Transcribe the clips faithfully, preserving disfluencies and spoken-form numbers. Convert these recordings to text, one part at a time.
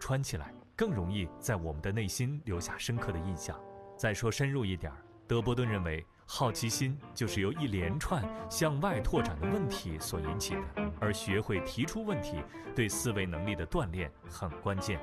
穿起来，更容易在我们的内心留下深刻的印象。再说深入一点，德伯顿认为好奇心就是由一连串向外拓展的问题所引起的，而学会提出问题对思维能力的锻炼很关键。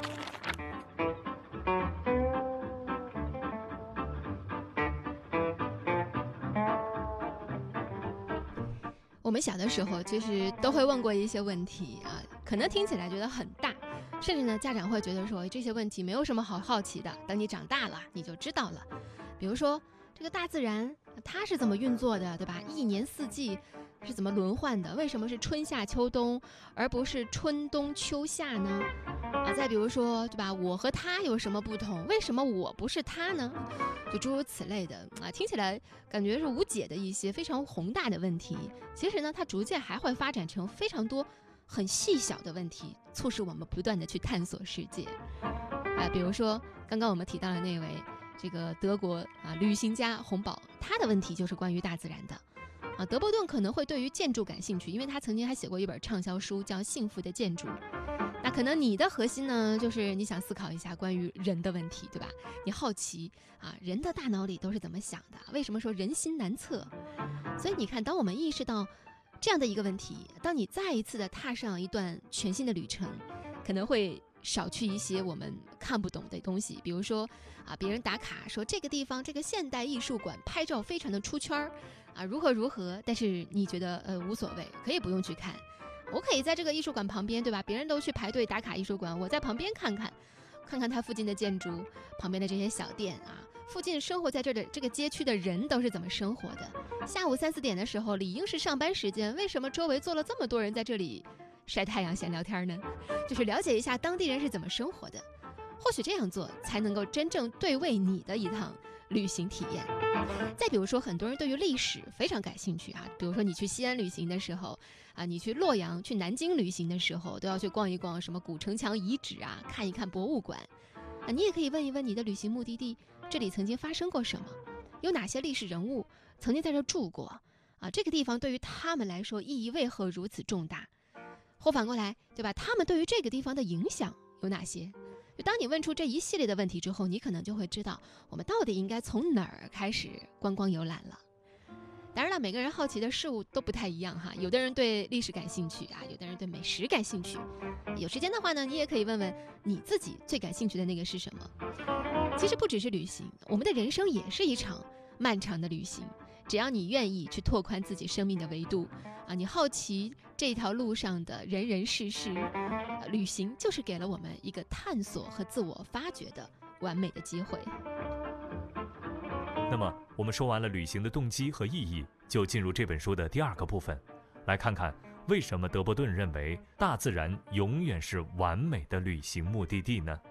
我们小的时候其实都会问过一些问题啊，可能听起来觉得很大，甚至呢家长会觉得说这些问题没有什么好好奇的，等你长大了你就知道了。比如说这个大自然它是怎么运作的，对吧？一年四季是怎么轮换的？为什么是春夏秋冬而不是春冬秋夏呢？啊，再比如说，对吧？我和他有什么不同？为什么我不是他呢？就诸如此类的啊，听起来感觉是无解的一些非常宏大的问题。其实呢，它逐渐还会发展成非常多很细小的问题，促使我们不断的去探索世界。啊，比如说刚刚我们提到的那位这个德国啊旅行家洪堡，他的问题就是关于大自然的。啊，德伯顿可能会对于建筑感兴趣，因为他曾经还写过一本畅销书叫《幸福的建筑》。那可能你的核心呢，就是你想思考一下关于人的问题，对吧？你好奇啊，人的大脑里都是怎么想的？为什么说人心难测？所以你看，当我们意识到这样的一个问题，当你再一次的踏上一段全新的旅程，可能会少去一些我们看不懂的东西。比如说啊，别人打卡说这个地方这个现代艺术馆拍照非常的出圈啊，如何如何，但是你觉得呃无所谓，可以不用去看。我可以在这个艺术馆旁边，对吧？别人都去排队打卡艺术馆，我在旁边看看，看看它附近的建筑，旁边的这些小店啊，附近生活在这儿的这个街区的人都是怎么生活的？下午三四点的时候，理应是上班时间，为什么周围坐了这么多人在这里晒太阳闲聊天呢？就是了解一下当地人是怎么生活的，或许这样做才能够真正对位你的一趟旅行体验。再比如说，很多人对于历史非常感兴趣啊，比如说你去西安旅行的时候啊，你去洛阳、去南京旅行的时候，都要去逛一逛什么古城墙遗址啊，看一看博物馆啊。你也可以问一问你的旅行目的地，这里曾经发生过什么，有哪些历史人物曾经在这住过啊？这个地方对于他们来说意义为何如此重大？或反过来，对吧？他们对于这个地方的影响有哪些？就当你问出这一系列的问题之后，你可能就会知道我们到底应该从哪儿开始观光游览了。当然了，每个人好奇的事物都不太一样哈，有的人对历史感兴趣啊，有的人对美食感兴趣。有时间的话呢，你也可以问问你自己最感兴趣的那个是什么。其实不只是旅行，我们的人生也是一场漫长的旅行。只要你愿意去拓宽自己生命的维度啊，你好奇这条路上的人人事事，呃，旅行就是给了我们一个探索和自我发掘的完美的机会。 那么我们说完了旅行的动机和意义，就进入这本书的第二个部分，来看看为什么德伯顿认为大自然永远是完美的旅行目的地呢？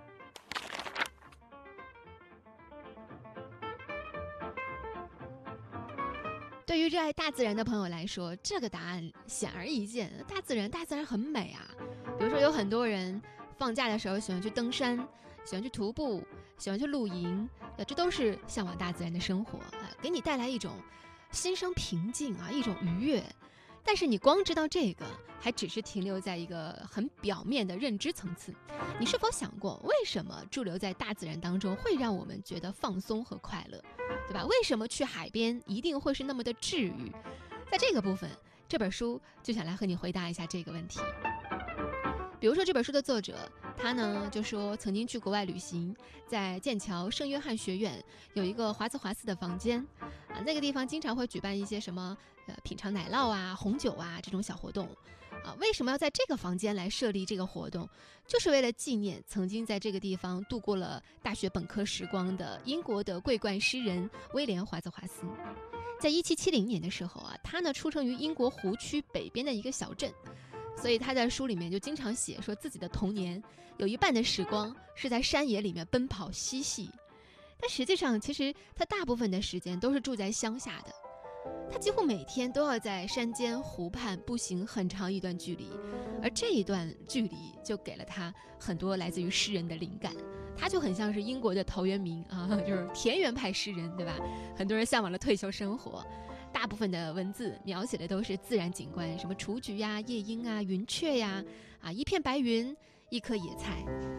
对于热爱大自然的朋友来说，这个答案显而易见，大自然大自然很美啊。比如说有很多人放假的时候喜欢去登山，喜欢去徒步，喜欢去露营，这都是向往大自然的生活，给你带来一种心生平静啊，一种愉悦。但是你光知道这个，还只是停留在一个很表面的认知层次。你是否想过，为什么驻留在大自然当中会让我们觉得放松和快乐，对吧？为什么去海边一定会是那么的治愈？在这个部分，这本书就想来和你回答一下这个问题。比如说这本书的作者，他呢就说曾经去国外旅行，在剑桥圣约翰学院有一个华兹华斯的房间啊，那个地方经常会举办一些什么呃品尝奶酪啊、红酒啊这种小活动啊。为什么要在这个房间来设立这个活动？就是为了纪念曾经在这个地方度过了大学本科时光的英国的桂冠诗人威廉华兹华斯。在一七七零年的时候啊，他呢出生于英国湖区北边的一个小镇。所以他在书里面就经常写说自己的童年有一半的时光是在山野里面奔跑嬉戏，但实际上其实他大部分的时间都是住在乡下的。他几乎每天都要在山间湖畔步行很长一段距离，而这一段距离就给了他很多来自于诗人的灵感。他就很像是英国的陶渊明啊，就是田园派诗人，对吧？很多人向往了退休生活，大部分的文字描写的都是自然景观，什么雏菊呀、夜莺啊、云雀呀，啊，一片白云，一棵野菜。